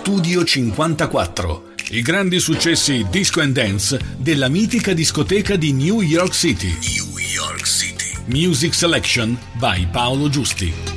Studio 54, i grandi successi disco and dance della mitica discoteca di New York City. New York City. Music Selection by Paolo Giusti.